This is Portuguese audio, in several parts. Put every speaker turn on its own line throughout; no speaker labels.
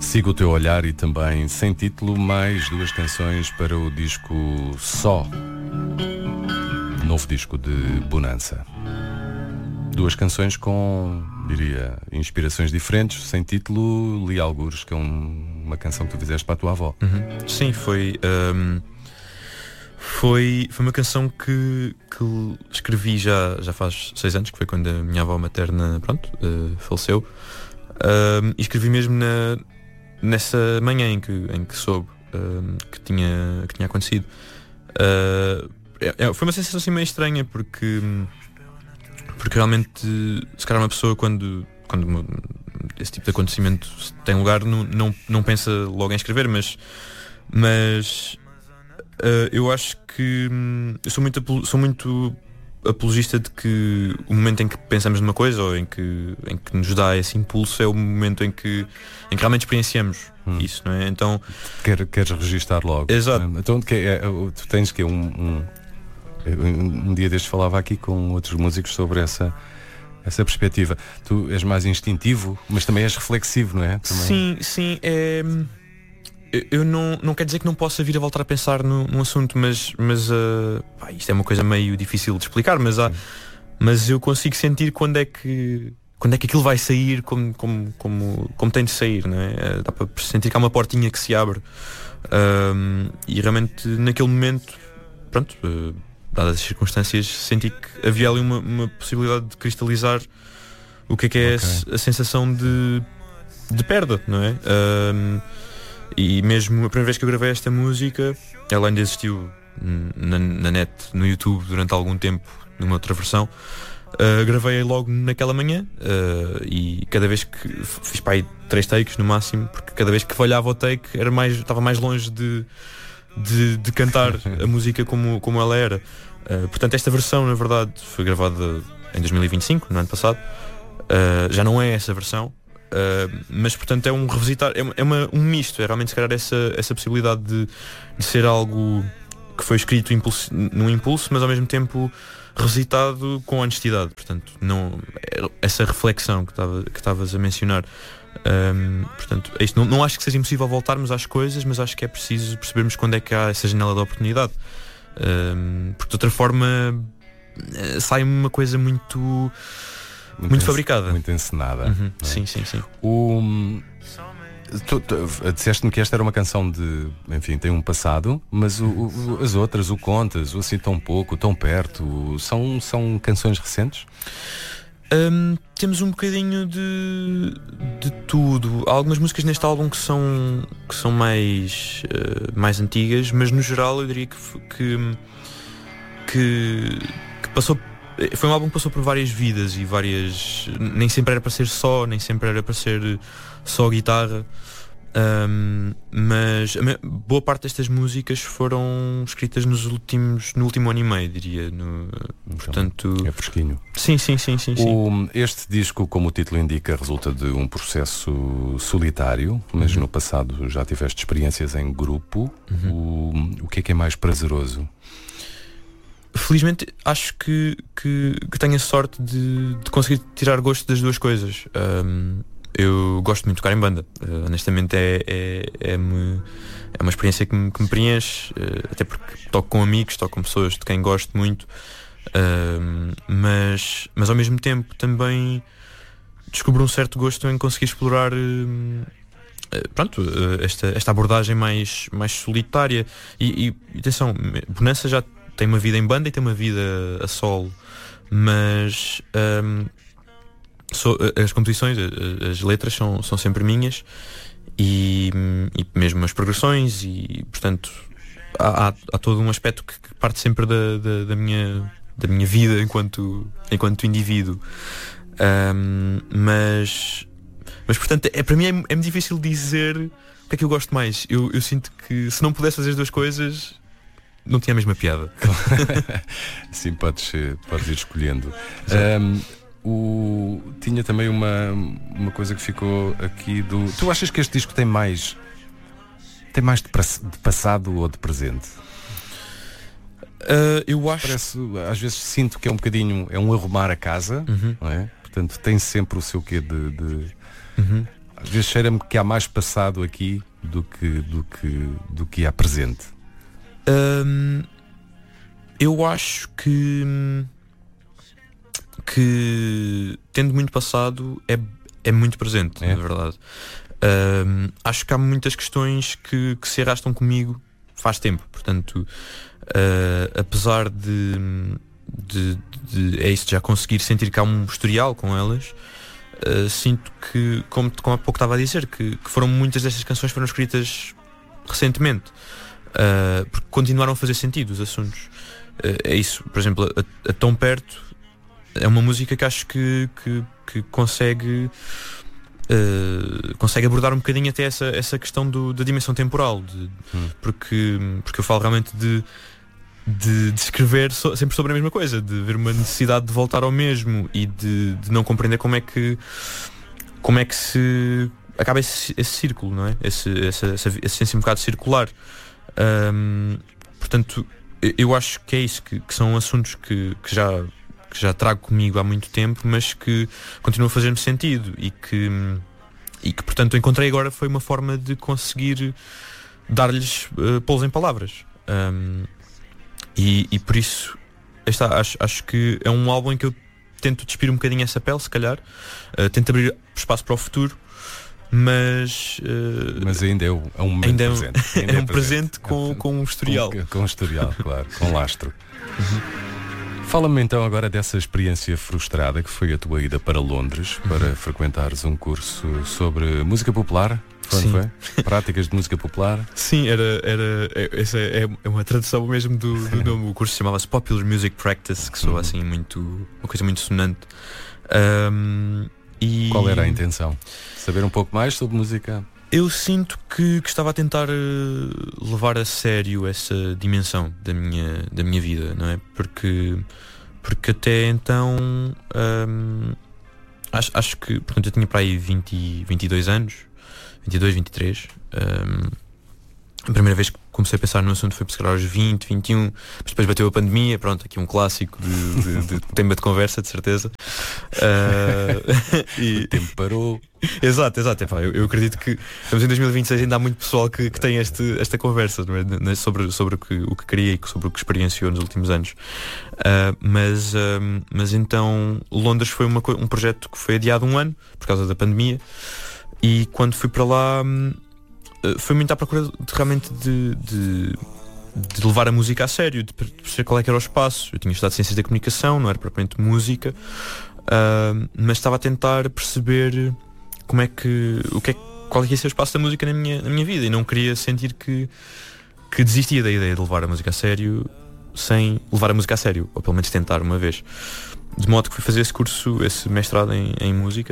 Siga o Teu Olhar e também Sem Título, mais 2 canções para o disco Só, novo disco de Bonança. 2 canções com, diria, inspirações diferentes. Sem Título, li algures, que é uma canção que tu fizeste para a tua avó.
Sim, foi uma canção que escrevi já faz 6 anos, que foi quando a minha avó materna faleceu. E escrevi mesmo nessa manhã em que soube que tinha acontecido. Foi uma sensação assim meio estranha, porque realmente, se calhar, uma pessoa quando esse tipo de acontecimento tem lugar não pensa logo em escrever, mas eu acho que eu sou muito apologista de que o momento em que pensamos numa coisa, ou em que nos dá esse impulso, é o momento em que realmente experienciamos isso, não é? Então
queres registar logo.
Exato.
Então tu tens que um dia destes falava aqui com outros músicos sobre essa perspectiva. Tu és mais instintivo, mas também és reflexivo, não é? Também...
Sim. Eu não quer dizer que não possa vir a voltar a pensar num assunto, mas isto é uma coisa meio difícil de explicar, mas eu consigo sentir quando é que aquilo vai sair como tem de sair, não é? Dá para sentir que há uma portinha que se abre, e realmente naquele momento, dadas as circunstâncias, senti que havia ali uma possibilidade de cristalizar o que é a sensação de perda, não é? E mesmo a primeira vez que eu gravei esta música, ela ainda existiu na net, no YouTube, durante algum tempo, numa outra versão. Gravei logo naquela manhã, e cada vez que fiz para aí 3 takes no máximo, porque cada vez que falhava o take estava mais longe de cantar a música como ela era. Portanto, esta versão, na verdade, foi gravada em 2025, no ano passado. Já não é essa versão. Mas portanto é um revisitar, um misto, é realmente se calhar essa possibilidade de ser algo que foi escrito num impulso, mas ao mesmo tempo revisitado com honestidade. Portanto, essa reflexão que estavas a mencionar. Portanto, é isto. Não acho que seja impossível voltarmos às coisas, mas acho que é preciso percebermos quando é que há essa janela de oportunidade, porque de outra forma sai uma coisa muito fabricada,
muito encenada.
É? Sim.
Tu disseste-me que esta era uma canção tem um passado, mas as outras, o Contas, o Assim Tão Pouco, Tão Perto, são canções recentes?
Temos um bocadinho de tudo. Há algumas músicas neste álbum que são mais antigas, mas no geral eu diria que passou. Foi um álbum que passou por várias vidas e várias. Nem sempre era para ser nem sempre era para ser só guitarra. Mas boa parte destas músicas foram escritas no último ano e meio, diria. Portanto,
é fresquinho.
Sim.
Este disco, como o título indica, resulta de um processo solitário, mas no passado já tiveste experiências em grupo. O que é mais prazeroso?
Felizmente acho que tenho a sorte de conseguir tirar gosto das duas coisas. Eu gosto muito de tocar em banda. Honestamente é uma experiência que me preenche, até porque toco com amigos, toco com pessoas de quem gosto muito, mas ao mesmo tempo também descubro um certo gosto em conseguir explorar esta abordagem mais solitária. E atenção, Bonança já tem uma vida em banda e tem uma vida a solo, mas as composições, as letras são sempre minhas, e mesmo as progressões, e portanto há todo um aspecto que parte sempre da minha vida enquanto indivíduo, mas portanto para mim é muito difícil dizer o que é que eu gosto mais. Eu sinto que se não pudesse fazer as duas coisas não tinha a mesma piada.
Sim, podes ir escolhendo. Tinha também uma coisa que ficou aqui do... Tu achas que este disco tem mais de passado ou de presente?
Eu acho...
Às vezes sinto que é um bocadinho... É um arrumar a casa, não é? Portanto tem sempre o seu quê de... Às vezes cheira-me que há mais passado aqui do que há presente.
Eu acho que tendo muito passado é muito presente, na verdade. Acho que há muitas questões que se arrastam comigo faz tempo, portanto, apesar de é isso, de já conseguir sentir que há um historial com elas, sinto que, como há pouco estava a dizer, que foram muitas destas canções foram escritas recentemente, porque continuaram a fazer sentido os assuntos. É isso, por exemplo, a Tão Perto é uma música que acho que consegue abordar um bocadinho até essa questão da dimensão temporal, porque eu falo realmente de escrever sempre sobre a mesma coisa, de ver uma necessidade de voltar ao mesmo e de não compreender como é que se acaba esse círculo, não é? Essa essência um bocado circular. Portanto, eu acho que é isso, que são assuntos que já trago comigo há muito tempo, mas que continuam a fazer-me sentido e que portanto encontrei agora foi uma forma de conseguir dar-lhes pô-los em palavras. E por isso acho que é um álbum em que eu tento despir um bocadinho essa pele, se calhar, tento abrir espaço para o futuro, mas
ainda é um momento presente.
É um presente com um historial.
Com um historial, claro, com lastro. Fala-me então agora dessa experiência frustrada que foi a tua ida para Londres para frequentares um curso sobre música popular. Foi? Práticas de música popular.
Sim, essa é uma tradução mesmo do nome. O curso chamava-se Popular Music Practice, que soa assim uma coisa muito sonante.
Qual era a intenção? Saber um pouco mais sobre música?
Eu sinto que estava a tentar levar a sério essa dimensão da minha vida, não é? Porque até então acho que, portanto, eu tinha para aí 22 anos, 22, 23. A primeira vez que comecei a pensar no assunto foi por aos 20, 21, mas depois bateu a pandemia, pronto, aqui um clássico de tema de conversa, de certeza.
E o tempo parou.
Exato. Eu acredito que estamos em 2026, ainda há muito pessoal que tem esta conversa, não é? sobre o que queria e sobre o que experienciou nos últimos anos. Mas então Londres foi um projeto que foi adiado um ano por causa da pandemia, e quando fui para lá foi muito à procura realmente de levar a música a sério, de perceber qual é que era o espaço. Eu tinha estudado Ciências da Comunicação, não era propriamente música, mas estava a tentar perceber qual é que ia ser o espaço da música na minha vida, e não queria sentir que desistia da ideia de levar a música a sério sem levar a música a sério, ou pelo menos tentar uma vez. De modo que fui fazer esse mestrado em música,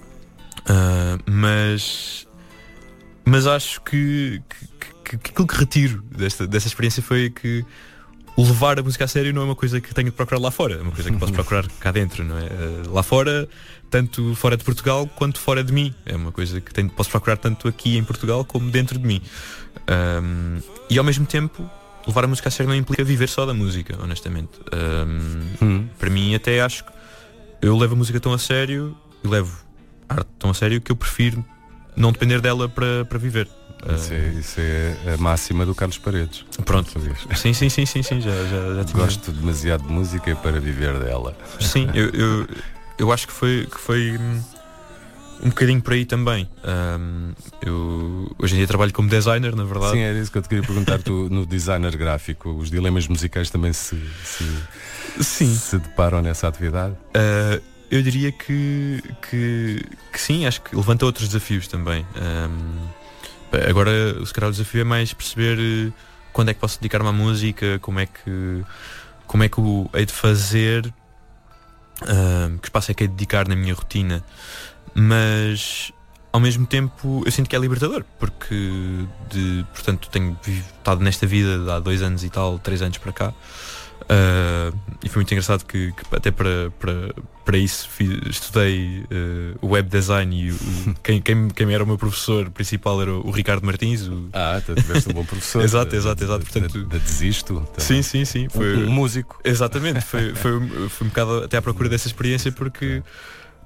mas acho que aquilo que retiro dessa experiência foi que levar a música a sério não é uma coisa que tenho de procurar lá fora, é uma coisa que posso procurar cá dentro, não é? Lá fora, tanto fora de Portugal quanto fora de mim, é uma coisa que posso procurar tanto aqui em Portugal como dentro de mim. E ao mesmo tempo, levar a música a sério não implica viver só da música, honestamente. Para mim, até acho que eu levo a música tão a sério e levo a arte tão a sério que eu prefiro não depender dela para viver.
Isso é a máxima do Carlos Paredes.
Pronto. Sim, já
gosto demasiado de música para viver dela.
Sim, eu acho que foi um bocadinho por aí também. Eu hoje em dia trabalho como designer, na verdade.
Sim, era isso que eu te queria perguntar. Tu, no designer gráfico, os dilemas musicais também se deparam nessa atividade?
Eu diria que sim, acho que levanta outros desafios também. Agora, se calhar o desafio é mais perceber quando é que posso dedicar-me à música, como é que o hei de fazer, que espaço é que hei de dedicar na minha rotina. Mas ao mesmo tempo eu sinto que é libertador, porque portanto tenho estado nesta vida há 2 anos e tal, 3 anos para cá. E foi muito engraçado que até para isso estudei o web design, e quem era o meu professor principal era o Ricardo Martins.
Tu tiveste um bom professor.
Exato. Portanto,
desisto.
Sim. Foi
um músico.
Exatamente. Foi um bocado até à procura dessa experiência, porque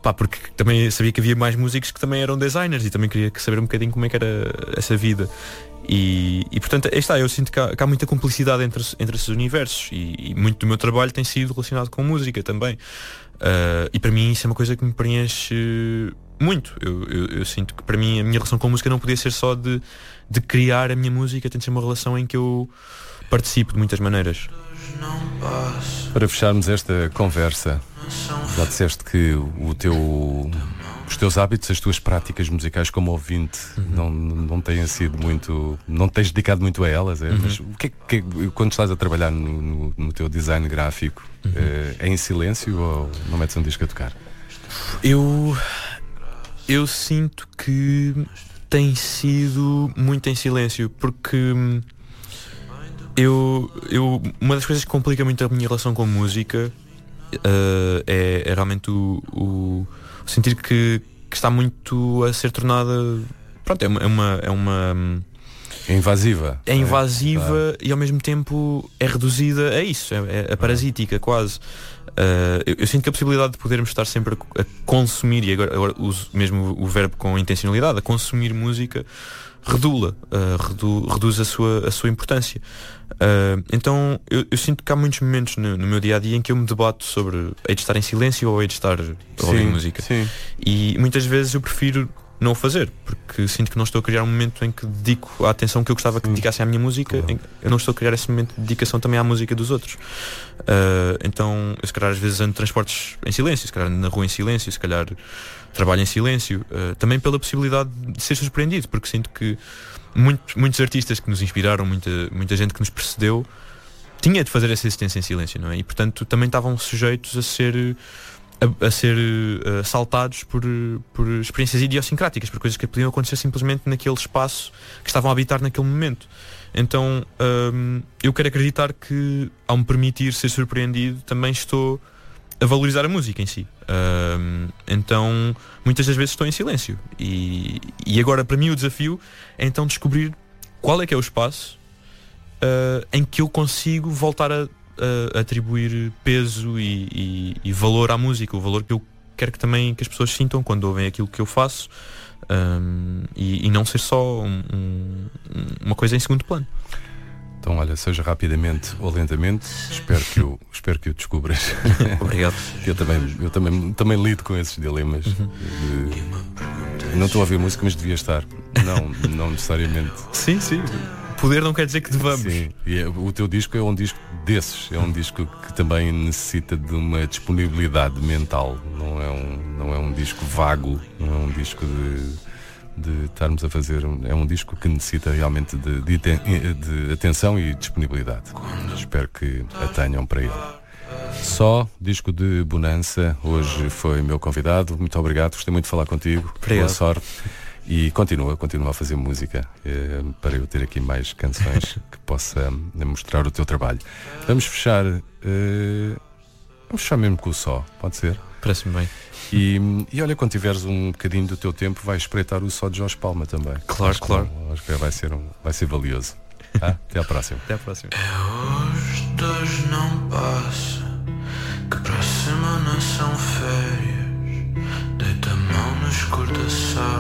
porque também sabia que havia mais músicos que também eram designers e também queria saber um bocadinho como é que era essa vida. E portanto, aí está, eu sinto que há muita cumplicidade entre esses universos e muito do meu trabalho tem sido relacionado com música também. E para mim isso é uma coisa que me preenche muito. Eu sinto que para mim a minha relação com a música não podia ser só de criar a minha música, tem de ser uma relação em que eu participo de muitas maneiras.
Para fecharmos esta conversa, já disseste que os teus hábitos, as tuas práticas musicais como ouvinte não têm sido muito, não tens dedicado muito a elas, mas o que é quando estás a trabalhar no teu design gráfico, é em silêncio ou não metes um disco a tocar?
Eu sinto que tem sido muito em silêncio, porque uma das coisas que complica muito a minha relação com música é realmente o sentir que está muito a ser tornada, pronto,
é invasiva.
É invasiva e ao mesmo tempo é reduzida a isso, é parasítica quase. Eu sinto que a possibilidade de podermos estar sempre a consumir, e agora uso mesmo o verbo com intencionalidade, a consumir música, reduz a sua importância. Então eu sinto que há muitos momentos no meu dia-a-dia em que eu me debato sobre hei de estar em silêncio ou hei de estar a ouvir música.
Sim.
E muitas vezes eu prefiro não o fazer, porque sinto que não estou a criar um momento em que dedico a atenção que eu gostava que dedicasse à minha música. Claro. Eu não estou a criar esse momento de dedicação também à música dos outros. Então eu se calhar às vezes ando de transportes em silêncio, se calhar ando na rua em silêncio, se calhar trabalho em silêncio, também pela possibilidade de ser surpreendido, porque sinto que muitos artistas que nos inspiraram, muita gente que nos precedeu tinha de fazer essa existência em silêncio, não é? E portanto também estavam sujeitos a ser assaltados por experiências idiosincráticas, por coisas que podiam acontecer simplesmente naquele espaço que estavam a habitar naquele momento. Então eu quero acreditar que ao me permitir ser surpreendido também estou a valorizar a música em si. Então muitas das vezes estou em silêncio e agora para mim o desafio é então descobrir qual é que é o espaço em que eu consigo voltar a atribuir peso e valor à música, o valor que eu quero que também que as pessoas sintam quando ouvem aquilo que eu faço, e não ser só uma coisa em segundo plano.
Então olha, seja rapidamente ou lentamente, espero que o descubras.
Obrigado.
Eu também lido com esses dilemas. Não estou a ouvir música, mas devia estar. Não necessariamente.
Sim. Poder não quer dizer que devamos.
Sim, e o teu disco é um disco desses, é um disco que também necessita de uma disponibilidade mental, não é um disco vago, não é um disco de estarmos a fazer, é um disco que necessita realmente de atenção e disponibilidade. Espero que a tenham para ele. Só, disco de Bonança, hoje foi meu convidado, muito obrigado, gostei muito de falar contigo.
Obrigado.
Boa sorte. E continua a fazer música, para eu ter aqui mais canções que possa mostrar o teu trabalho. Vamos fechar mesmo com o Só, pode ser?
Parece-me bem.
E olha, quando tiveres um bocadinho do teu tempo, vais espreitar o Só de Jorge Palma também.
Claro.
Acho que vai ser valioso. Até à próxima.
Até à próxima.
Hoje não passa, que para a semana são férias. Deita a mão no escuro da sala.